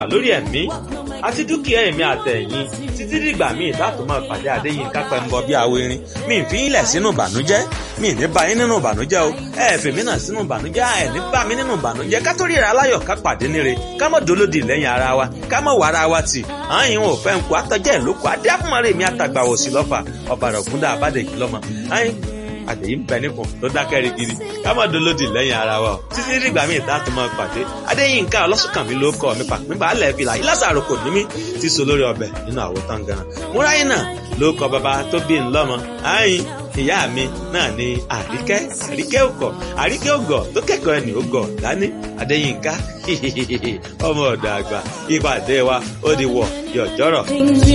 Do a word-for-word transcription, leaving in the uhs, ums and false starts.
lórí ẹ̀mí àti dúkìá ẹ̀mí àtẹ̀yìn títí dìgbà míì láti máa pàdé Adéyínká Pẹ́ńbọ bí awérin mi ń fi yín lẹ̀ sínú ìbànújẹ́ mi ní bá yín nínú ìbànújẹ́ o ẹ fè mí náà sínú ìbànújẹ́ ẹ ní bá mi nínú ìbànújẹ́ ká tó ríra aláyọ̀ ká pàdé níre ká mọ̀ dolódì lẹ́yìn ara wa ká mọ̀ wà ara wa tì àyìn ò fẹ́ ń kó àtọ́jẹ́ ìlókò adé àfúnmọ́rẹ́ mi àtàgbà òsì lọ́fà ọ̀bàrà ògúndà àbádẹ́jì lọ́mọ àyìn àdèyí ń bẹ nípò tó dákẹ́ rigidi ká má dolódì lẹ́yìn ara wa títí dìgbà míì tá a tún máa pàdé Adéyínká Ọlọ́sùnkànmí ló kọ́ mi pàpín balẹ̀ fìlà ìlàsàrò kò ní mí ti so lórí ọbẹ̀ nínú àwo tán gan múráyìn náà ló kọ bàbá tó bí ń lọ́mọ àyìn ìyá mi náà ni Àríkẹ́ Àríkẹ́ òkọ̀ Àríkẹ́ ògọ̀ tó kẹ́kọ̀ọ́ ẹni ògọ̀ dání Adéyínká ọmọ ọ̀dọ̀ àgbà ìpàdé wa ó di wọ̀ yọ̀jọ́rọ̀.